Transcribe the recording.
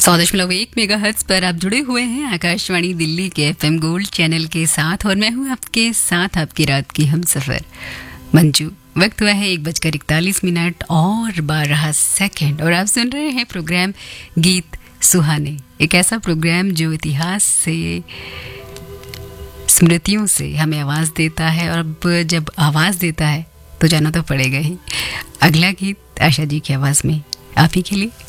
100.1 megahertz पर आप जुड़े हुए हैं आकाशवाणी दिल्ली के एफएम गोल्ड चैनल के साथ और मैं हूं आपके साथ आपकी रात की हमसफर मंजू। वक्त हुआ है 1:41 और 12 सेकंड और आप सुन रहे हैं प्रोग्राम गीत सुहाने, एक ऐसा प्रोग्राम जो इतिहास से स्मृतियों से हमें आवाज़ देता है और अब जब आवाज़ देता है तो जाना तो पड़ेगा ही। अगला गीत आशा जी की आवाज़ में आप ही के लिए।